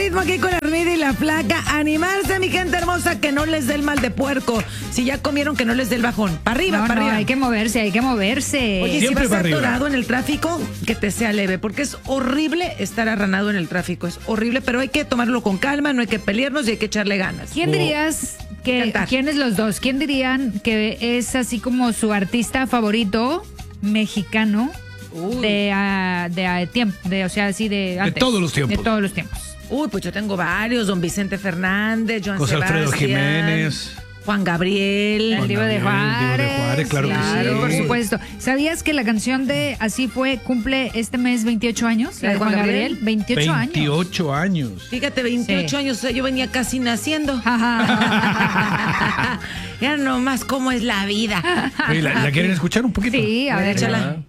ritmo aquí con Ermida y la Flaca. Animarse, mi gente hermosa, que no les dé el mal de puerco. Si ya comieron, que no les dé el bajón. Para arriba, para arriba. Hay que moverse, hay que moverse. Oye, Siempre si vas para atorado arriba. en el tráfico, que te sea leve, porque es horrible estar arranado en el tráfico. Es horrible, pero hay que tomarlo con calma, no hay que pelearnos y hay que echarle ganas. ¿Quién dirías que, Cantar. quiénes los dos? ¿Quién dirían que es así como su artista favorito mexicano de tiempo, o sea, así de antes? todos los tiempos. De todos los tiempos. Uy, pues yo tengo varios. Don Vicente Fernández, Joan José Alfredo Sebastián, Jiménez. Juan Gabriel. El Divo de Juárez. Claro que sí. Por supuesto. ¿Sabías que la canción de Así Fue cumple este mes 28 años? ¿La de Juan Gabriel? 28 años. 28 años. Fíjate, 28 Sí. años, o sea, yo venía casi naciendo. Ajá. Ya nomás cómo es la vida. Oye, ¿la quieren escuchar un poquito? Sí, a ver, Échala. échala.